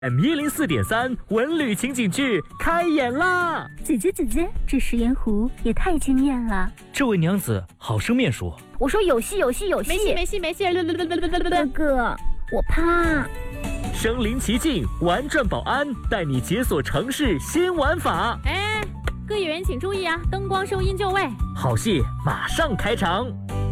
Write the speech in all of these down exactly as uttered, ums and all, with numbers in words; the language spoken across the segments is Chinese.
M 一零四点三文旅情景剧开演啦！ 姐姐姐姐，这食盐湖也太惊艳了！ 这位娘子好生面熟。 我说有戏有戏有戏， 没戏没戏没戏！ 哥哥，我怕。 身临其境，玩转保安，带你解锁城市新玩法。 哎，各演员请注意啊，灯光收音就位。 好戏马上开场。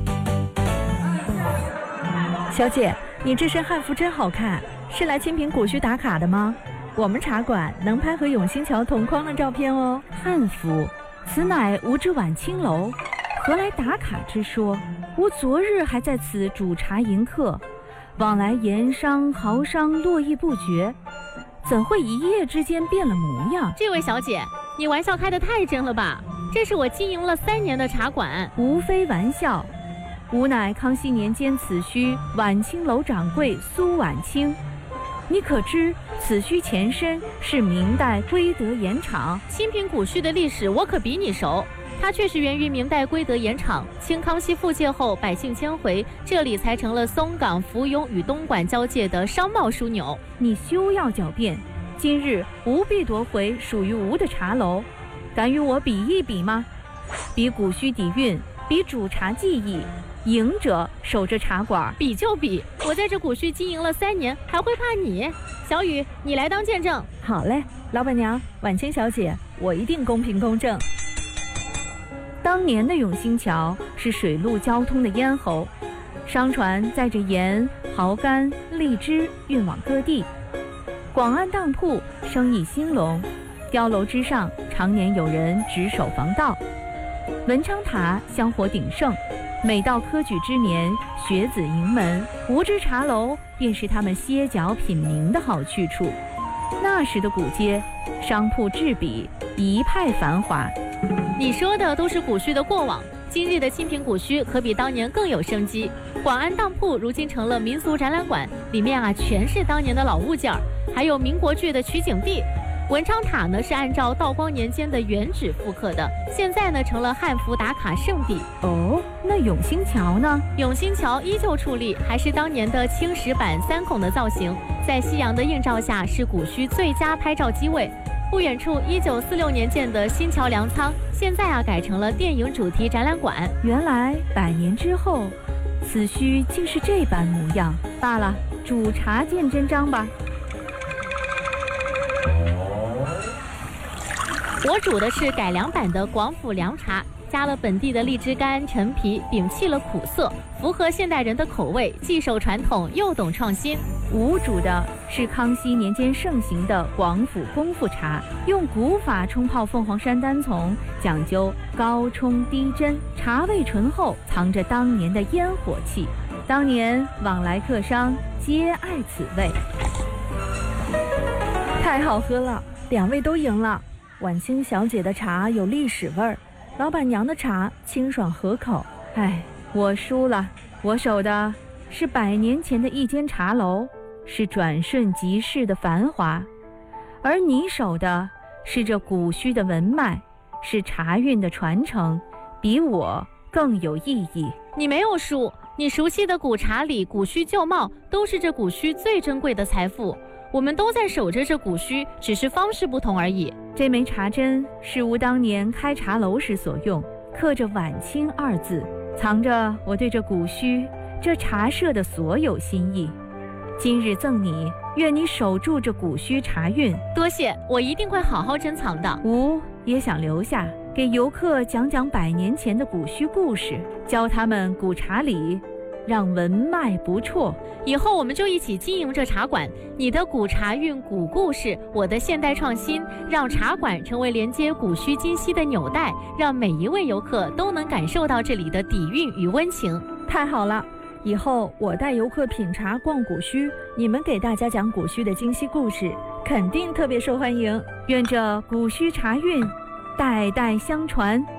小姐，你这身汉服真好看。是来清平古墟打卡的吗？我们茶馆能拍和永兴桥同框的照片哦。汉服，此乃吾之晚清楼，何来打卡之说？吾昨日还在此煮茶迎客，往来盐商豪商络绎不绝，怎会一夜之间变了模样？ 这位小姐，你玩笑开得太真了吧？这是我经营了三年的茶馆， 无非玩笑。吾乃康熙年间此墟晚清楼掌柜苏晚清。你可知此墟前身是明代归德盐场？ 清平古墟的历史我可比你熟，它确实源于明代归德盐场。清康熙复界后，百姓迁回，这里才成了松岗、福永与东莞交界的商贸枢纽。 你休要狡辩，今日吾必夺回属于吾的茶楼，敢与我比一比吗？比古墟底蕴，比煮茶技艺，赢者守着茶馆。 比就比，我在这古墟经营了三年，还会怕你？小雨，你来当见证。 好嘞，老板娘，晚清小姐，我一定公平公正。当年的永兴桥是水陆交通的咽喉，商船载着盐、蚝干、荔枝运往各地，广安当铺生意兴隆，碉楼之上常年有人值守防盗，文昌塔香火鼎盛。每到科举之年，学子迎门，吾之茶楼便是他们歇脚品茗的好去处。那时的古街，商铺栉比，一派繁华。 你说的都是古墟的过往，今日的清平古墟可比当年更有生机。广安当铺如今成了民俗展览馆，里面啊全是当年的老物件儿，还有民国剧的取景地。文昌塔呢是按照道光年间的原址复刻的，现在呢成了汉服打卡圣地。 哦，那永兴桥呢？ 永兴桥依旧矗立，还是当年的青石板三孔的造型，在夕阳的映照下是古墟最佳拍照机位。不远处一九四六年建的新桥粮仓，现在啊改成了电影主题展览馆。 原来百年之后，此墟竟是这般模样。罢了，煮茶见真章吧。 我煮的是改良版的广府凉茶，加了本地的荔枝干、陈皮，摒弃了苦涩，符合现代人的口味，既守传统又懂创新。 吾煮的是康熙年间盛行的广府功夫茶，用古法冲泡凤凰山单丛，讲究高冲低斟，茶味醇厚，藏着当年的烟火气。当年往来客商皆爱此味。太好喝了，两位都赢了。晚清小姐的茶有历史味儿，老板娘的茶清爽合口。哎，我输了，我守的是百年前的一间茶楼，是转瞬即逝的繁华，而你守的是这古墟的文脉，是茶韵的传承，比我更有意义。 你没有输，你熟悉的古茶里古墟旧貌都是这古墟最珍贵的财富，我们都在守着这古墟，只是方式不同而已。 这枚茶针是吾当年开茶楼时所用，刻着晚清二字，藏着我对这古墟这茶社的所有心意。今日赠你，愿你守住这古墟茶韵。 多谢，我一定会好好珍藏的。 吾也想留下，给游客讲讲百年前的古墟故事，教他们古茶理，让文脉不辍。 以后我们就一起经营这茶馆，你的古茶韵、古故事，我的现代创新，让茶馆成为连接古墟今昔的纽带，让每一位游客都能感受到这里的底蕴与温情。 太好了，以后我带游客品茶逛古墟，你们给大家讲古墟的今昔故事，肯定特别受欢迎。愿这古墟茶韵代代相传。